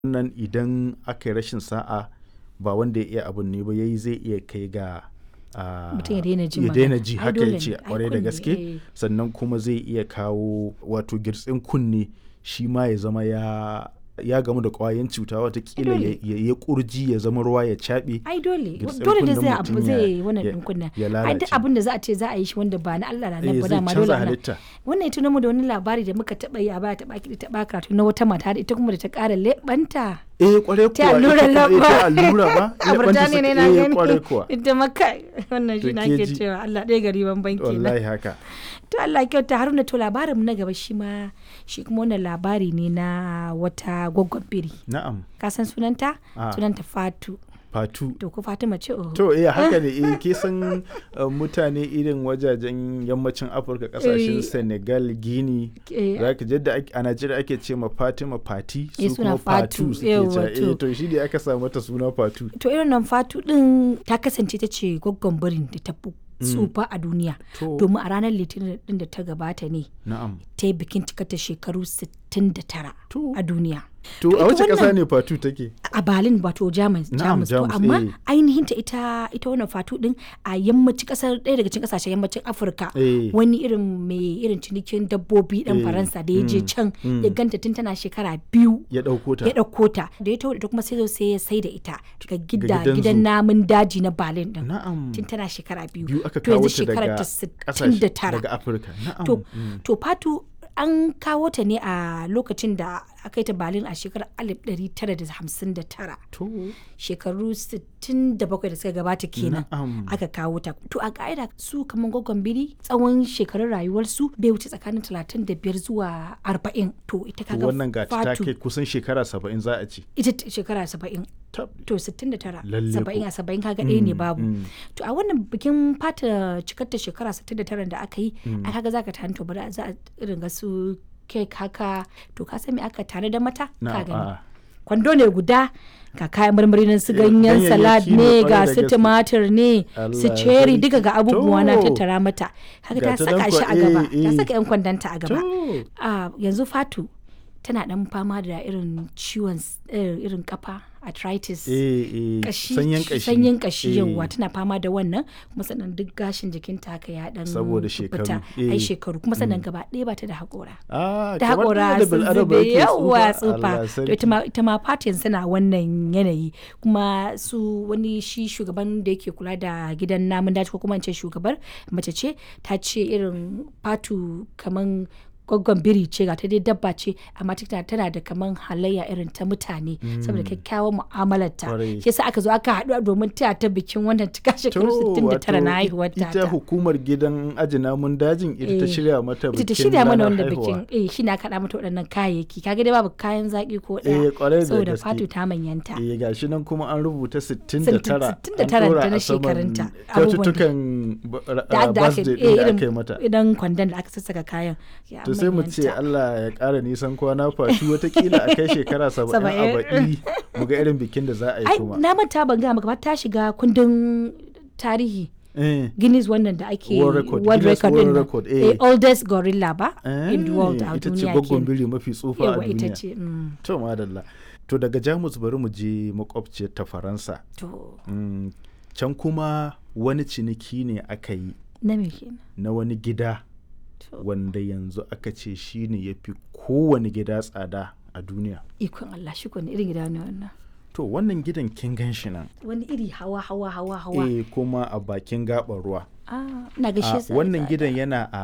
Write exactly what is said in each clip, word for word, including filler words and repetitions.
Wannan idan aka yi rashin sa'a ba wanda ya iya abun ne ba yayi zai iya kai ga ah, Mutum ya daina jin ya daina magana. ji Ai haka dole ya ce ne, ai kwarai da kunne, gaske eh. sannan kuma zai iya kawo wato girtsin kunne shi ma ya zama ya ya gamu da ƙwayan cuta watakila dole. ya ya kurji ya zama ruwa ya caɓe ai dole Girtsin dole da kunnen zai mutum abu ya- zai wannan ya- din kunna ya ai duk lalace. abin da za a ce za a yi shi wanda ba na Allah na Eh, nan ba zai dama canza dole ana halitta. wannan ya tuno mu da wani labari da muka taba yi a baya taba kiɗi taba karatu na wata mata da ita kuma da ta ƙara leɓanta eh kwarai kuwa ta allura ita kuma- eh, lamba ta allura ba a leɓanta Burtaniya ne suka- na eh, gani kwarai kuwa ita maka wannan shi To na ke ke ji. cewa Allah ɗaya gari ban banki na wallahi haka to Allah kyauta Haruna to labarin mu na gaba shi ma shi kuma wannan labari ne na wata gwaggon biri na'am ka san sunanta Ah. sunanta Fatu fatu to ko Fatima ce oh to eh haka ne eh ke san uh, mutane irin wajajen yammacin Afirka kasashen Eh. Senegal Guinea Eh. zaka je da ake- a Najeriya ake ce ma Fatima Fati Eh, su suna kuma Fatu Fatu, suke yawwa, cewa eh to. to shi ne aka samu mata suna Fatu to irin nan Fatu din ta kasance ta ce gwaggon birin da ta fi tsufa a duniya To. domin a ranar litinin din da ta gabata ne na'am ta yi bikin cikata shekaru sittin da tara To. a duniya to ita a wace kasa wannan- ne Fatu take a Berlin wato Jamus Na'am, Jamus to Jamus, amma eh. ainihin ta ita ita wannan Fatu din a yammacin kasar ɗaya daga cikin kasashen yammacin Afirka Eh. wani irin mai irin cinikin dabbobi dan Eh, Faransa da ya je mm, can mm. ya ganta tun tana shekara biyu ya dauko ta ya ɗauko ta da ya taho da ita kuma sai zo sai ya sai da ita ga gida gidan gidan zoo. namun daji na Berlin din na'am tun tana shekara biyu biyu aka to kawo yanzu ta daga shekarar ta sittin da tara daga Afirka na'am to to Fatu an kawo ta ne a lokacin da aka yi ta Berlin a shekarar alif ɗari tara da hamsin da tara to shekaru sittin da bakwai da suka gabata kenan Na'am. aka kawo ta to a ka'ida su kamar gwaggon biri tsawon shekarun rayuwarsu bai wuce tsakanin talatin da biyar zuwa arba'in to ita to kaga wannan gata ta Fatu kai kusan shekara saba'in za a ce ita t- shekara saba'in tab to sittin da tara Lalle saba'in ko. a saba'in kaga ɗaya ne Mm, babu mm. to a wannan bikin fata cikar ta shekara sittin da tara da aka yi a kaga zaka tani to bari za a irin ga su kek haka to ka san me aka tare da mata ka na'am gani a'a. kwando ne guda ga kayan marmari nan su Eh, ganyen ganyayyaki salad ne ne kwarai ga da su gaske. tumatir ne su Allah cherry sarki. duka ga abubuwa na To. tattara mata kaga Ga ta ta saka nan shi kwa- a gaba eh, ta eh. saka yan kwandanta a gaba To. a yanzu Fatu tana dan fama da irin ciwon s- eh, irin kafa arthritis eh eh kashi sanyin kashi sanyin kashi Eh, yauwa tana fama da wannan kuma sannan duk gashin jikinta haka ya dan Saboda fita. shekaru, ai eh. shekaru kuma sannan gaba ɗaya ba ta da haƙora ah ta kamar haƙora da sun bil'adama zube yake yawa tsufa Allah to sarki. ita ma ita ma fatin suna wannan yanayi kuma su wani shi shugaban da yake kula da gidan namun daji ko kuma in ce shugabar mace ce ta ce irin fatu kaman gwaggon biri ce ga ta dai dabba ce amma tana tana da kaman halayya irin ta mutane saboda kyakkyawan mu'amalarta Kwarai. shi yasa aka zo aka haɗu domin taya ta bikin wannan cika shekaru To, sittin da tara na wato haihuwar ta ita hukumar gidan aji namun dajin ita ta Eh, shirya mata bikin ita ta shirya mana ranar wanda haihuwa. bikin eh shi na kaɗa mata waɗannan kayayyaki kaga dai babu kayan zaƙi ko Eh, kwarai ɗaya da saboda gaske. fatu ta manyanta eh gashi nan kuma an rubuta sittin da tara sittin da tara an ɗora ta na a saman shekarunta, abubuwan da- kyaututtukan ba- ra- da ah, da aka birthday eh, din da irin aka yi mata idan kwandon da aka sassaka kayan ya to sai mu ce manyanta. Allah ya ƙara nisan kwana fashi watakila a kai shekara saba'in a Saba'in. baɗi mu ga irin bikin da za a yi ai kuma na manta ban gaya maka ba ta shiga kundin tarihi eh Guinness wannan da ake World record, world Guinness record World din nan. record, eh. eh oldest gorilla ba in the world a ita ce duniya gwaggon kenan. biri mafi tsufa a Yawa ita duniya ce mm. to madalla to daga jamus bari mu je makwabciyar ta faransa to Mm, can kuma wani ciniki ne aka yi na me kenan na wani gida to wanda yanzu aka ce shi ne ya fi kowane gida tsada a duniya ikon Allah shi ko ne irin gida ne wannan to wannan gidan kin gan shi nan wani iri hawa hawa hawa hawa eh kuma a bakin gaɓar ruwa ah ina ga a shi wannan gidan yana a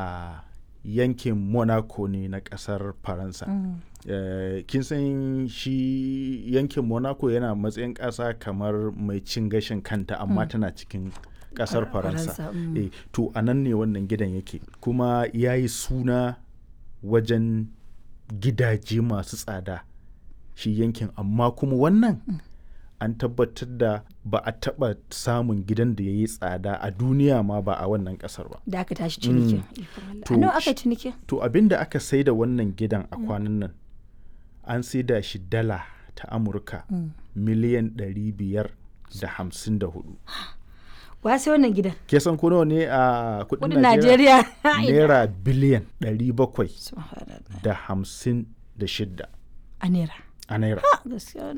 yankin monaco ne na ƙasar faransa Eh, kin san shi yankin monaco yana matsayin ƙasa kamar mai cin gashin kanta amma tana cikin ƙasar Far- faransa Faransa, mm. eh, to a nan ne wannan gidan yake kuma ya yi suna wajen gidaje masu tsada shi yankin amma kuma wannan an tabbatar da ba a taɓa samun gidan da ya yi tsada a duniya ma ba a wannan ƙasar ba da aka tashi cinikin ikon Allah. To, a nawa aka shi- yi cinikin to abin da aka sai da wannan gidan a kwanan nan an sai da shi dala ta amurka miliyan ɗari biyar da hamsin da hudu wa sai wannan gidan ke san ko nawa ne a kudin kudin najeriya Najeriya naira biliyan ɗari bakwai Subhanallah. da hamsin da shidda a naira a naira. gaskiya